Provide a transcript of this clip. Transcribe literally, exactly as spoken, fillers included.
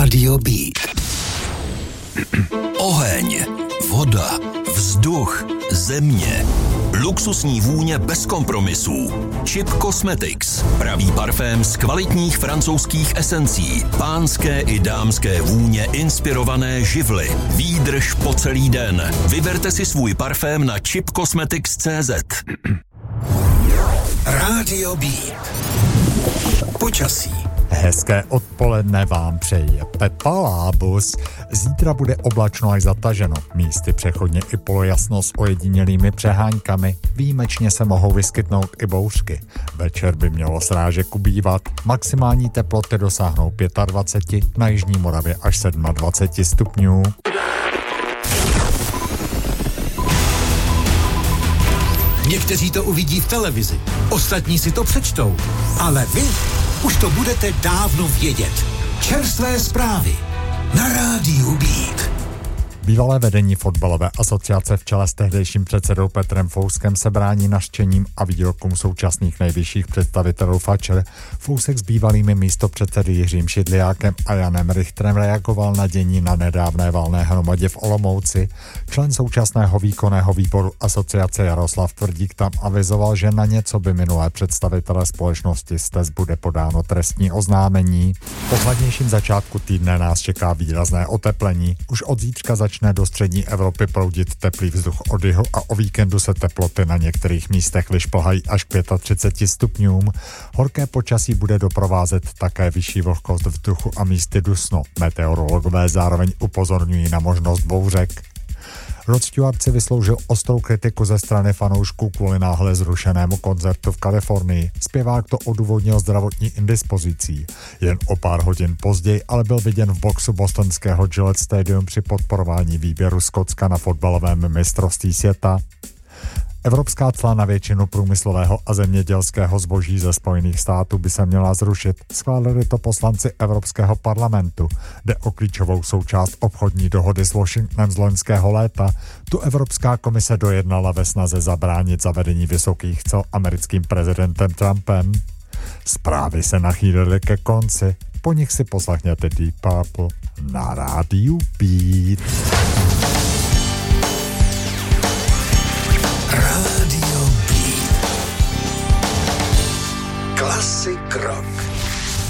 Rádio Beat. Oheň, voda, vzduch, země. Luxusní vůně bez kompromisů. Chip Cosmetics. Pravý parfém z kvalitních francouzských esencí. Pánské i dámské vůně inspirované živly. Výdrž po celý den. Vyberte si svůj parfém na chip cosmetics tečka cé zet. Rádio Beat. Počasí. Hezké odpoledne vám přeje Pepa Lábus. Zítra bude oblačno až zataženo. Místy přechodně i polojasno s ojedinělými přeháňkami. Výjimečně se mohou vyskytnout i bouřky. Večer by mělo srážek ubývat. Maximální teploty dosáhnou dvacet pět, na jižní Moravě až dvacet sedm stupňů. Někteří to uvidí v televizi, ostatní si to přečtou. Ale vy už to budete dávno vědět. Čerstvé zprávy na Rádiu Beat. Bývalé vedení fotbalové asociace v čele s tehdejším předsedou Petrem Fouskem se brání nařčením a výrokům současných nejvyšších představitelů Fatscher. Fousek s bývalými místopředsedy Jiřím Šidliákem a Janem Richterem reagoval na dění na nedávné valné hromadě v Olomouci. Člen současného výkonného výboru asociace Jaroslav Tvrdík tam avizoval, že na něco by minulé představitelé společnosti S T E S bude podáno trestní oznámení. Po chladnějším začátku týdne nás čeká výrazné oteplení. Už od zítřka začne do střední Evropy proudit teplý vzduch od jihu a o víkendu se teploty na některých místech vyšplhají až k třicet pět stupňům. Horké počasí bude doprovázet také vyšší vlhkost vzduchu a místy dusno. Meteorologové zároveň upozorňují na možnost bouřek. Rod Stewart si vysloužil ostrou kritiku ze strany fanoušků kvůli náhle zrušenému koncertu v Kalifornii. Zpěvák to odůvodnil zdravotní indispozicí. Jen o pár hodin později ale byl viděn v boxu bostonského Gillette Stadium při podporování výběru Skotska na fotbalovém mistrovství světa. Evropská cla na většinu průmyslového a zemědělského zboží ze Spojených států by se měla zrušit. Schválili to poslanci Evropského parlamentu. Jde o klíčovou součást obchodní dohody s Washingtonem z loňského léta. Tu Evropská komise dojednala ve snaze zabránit zavedení vysokých cel americkým prezidentem Trumpem. Zprávy se nachýlily ke konci. Po nich si poslechněte Deep Purple na Rádiu Beat. Rádio Beat. Classic rock.